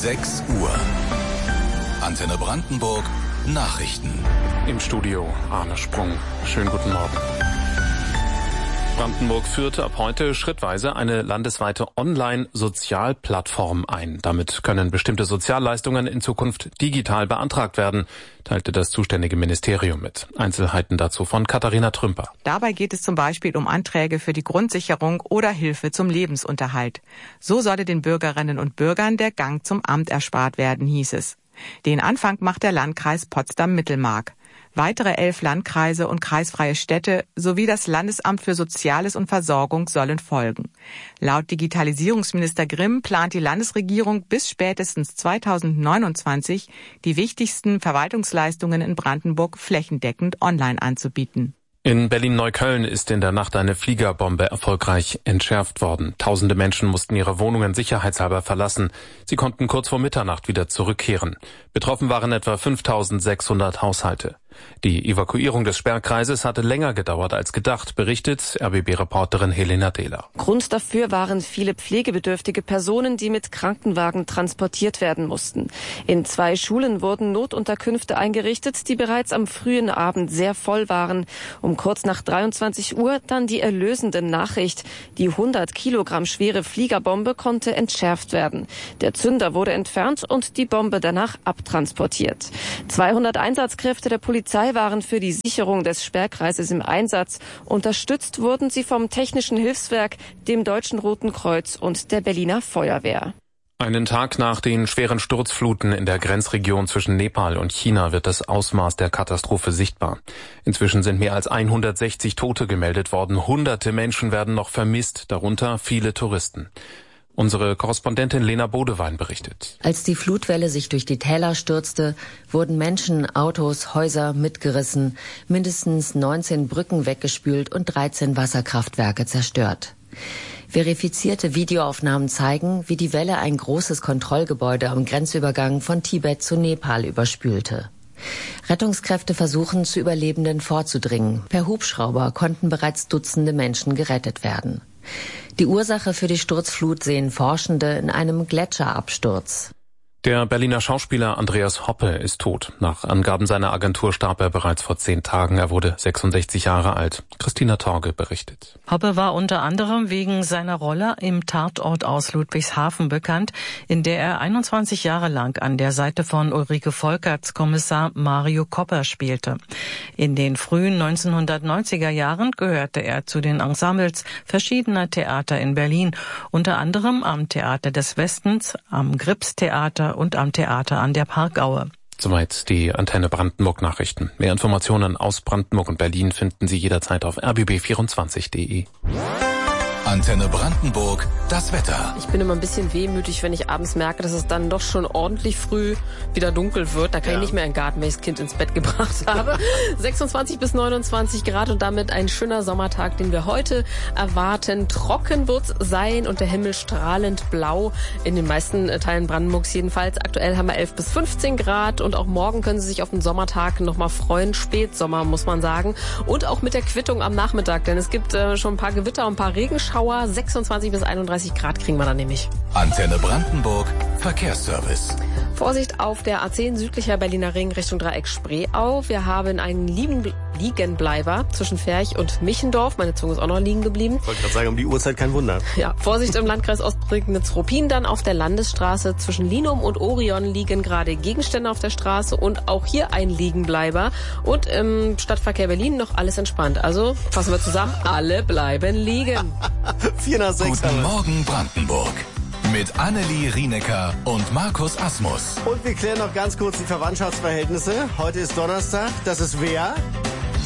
6 Uhr. Antenne Brandenburg Nachrichten. Im Studio Arne Sprung. Schönen guten Morgen. Brandenburg führt ab heute schrittweise eine landesweite Online-Sozialplattform ein. Damit können bestimmte Sozialleistungen in Zukunft digital beantragt werden, teilte das zuständige Ministerium mit. Einzelheiten dazu von Katharina Trümper. Dabei geht es zum Beispiel um Anträge für die Grundsicherung oder Hilfe zum Lebensunterhalt. So solle den Bürgerinnen und Bürgern der Gang zum Amt erspart werden, hieß es. Den Anfang macht der Landkreis Potsdam-Mittelmark. Weitere 11 Landkreise und kreisfreie Städte sowie das Landesamt für Soziales und Versorgung sollen folgen. Laut Digitalisierungsminister Grimm plant die Landesregierung bis spätestens 2029 die wichtigsten Verwaltungsleistungen in Brandenburg flächendeckend online anzubieten. In Berlin-Neukölln ist in der Nacht eine Fliegerbombe erfolgreich entschärft worden. Tausende Menschen mussten ihre Wohnungen sicherheitshalber verlassen. Sie konnten kurz vor Mitternacht wieder zurückkehren. Betroffen waren etwa 5.600 Haushalte. Die Evakuierung des Sperrkreises hatte länger gedauert als gedacht, berichtet RBB-Reporterin Helena Dehler. Grund dafür waren viele pflegebedürftige Personen, die mit Krankenwagen transportiert werden mussten. In 2 Schulen wurden Notunterkünfte eingerichtet, die bereits am frühen Abend sehr voll waren. Um kurz nach 23 Uhr dann die erlösende Nachricht. Die 100 Kilogramm schwere Fliegerbombe konnte entschärft werden. Der Zünder wurde entfernt und die Bombe danach abtransportiert. 200 Einsatzkräfte der Polizei waren für die Sicherung des Sperrkreises im Einsatz. Unterstützt wurden sie vom Technischen Hilfswerk, dem Deutschen Roten Kreuz und der Berliner Feuerwehr. Einen Tag nach den schweren Sturzfluten in der Grenzregion zwischen Nepal und China wird das Ausmaß der Katastrophe sichtbar. Inzwischen sind mehr als 160 Tote gemeldet worden. Hunderte Menschen werden noch vermisst, darunter viele Touristen. Unsere Korrespondentin Lena Bodewein berichtet. Als die Flutwelle sich durch die Täler stürzte, wurden Menschen, Autos, Häuser mitgerissen, mindestens 19 Brücken weggespült und 13 Wasserkraftwerke zerstört. Verifizierte Videoaufnahmen zeigen, wie die Welle ein großes Kontrollgebäude am Grenzübergang von Tibet zu Nepal überspülte. Rettungskräfte versuchen, zu Überlebenden vorzudringen. Per Hubschrauber konnten bereits Dutzende Menschen gerettet werden. Die Ursache für die Sturzflut sehen Forschende in einem Gletscherabsturz. Der Berliner Schauspieler Andreas Hoppe ist tot. Nach Angaben seiner Agentur starb er bereits vor 10 Tagen. Er wurde 66 Jahre alt. Christina Torge berichtet. Hoppe war unter anderem wegen seiner Rolle im Tatort aus Ludwigshafen bekannt, in der er 21 Jahre lang an der Seite von Ulrike Volkerts Kommissar Mario Kopper spielte. In den frühen 1990er Jahren gehörte er zu den Ensembles verschiedener Theater in Berlin, unter anderem am Theater des Westens, am Gripstheater und am Theater an der Parkaue. Soweit die Antenne Brandenburg Nachrichten. Mehr Informationen aus Brandenburg und Berlin finden Sie jederzeit auf rbb24.de. Antenne Brandenburg, das Wetter. Ich bin immer ein bisschen wehmütig, wenn ich abends merke, dass es dann doch schon ordentlich früh wieder dunkel wird. Da kann ich nicht mehr in den Garten, wenn ich das Kind ins Bett gebracht habe. 26 bis 29 Grad und damit ein schöner Sommertag, den wir heute erwarten. Trocken wird's sein und der Himmel strahlend blau. In den meisten Teilen Brandenburgs jedenfalls. Aktuell haben wir 11 bis 15 Grad und auch morgen können Sie sich auf den Sommertag nochmal freuen. Spätsommer, muss man sagen. Und auch mit der Quittung am Nachmittag, denn es gibt schon ein paar Gewitter und ein paar Regenschauer. 26 bis 31 Grad kriegen wir dann nämlich. Antenne Brandenburg, Verkehrsservice. Vorsicht auf der A10 südlicher Berliner Ring Richtung Dreieck Spreeau. Wir haben einen Liegenbleiber zwischen Ferch und Michendorf. Meine Zunge ist auch noch liegen geblieben. Ich wollte gerade sagen, um die Uhrzeit kein Wunder. Ja, Vorsicht im Landkreis Ostprignitz-Ruppin. Dann auf der Landesstraße zwischen Linum und Orion liegen gerade Gegenstände auf der Straße und auch hier ein Liegenbleiber. Und im Stadtverkehr Berlin noch alles entspannt. Also fassen wir zusammen, alle bleiben liegen. 4 nach 6. Guten Morgen Brandenburg. Mit Annelie Rienecker und Markus Asmus. Und wir klären noch ganz kurz die Verwandtschaftsverhältnisse. Heute ist Donnerstag. Das ist wer?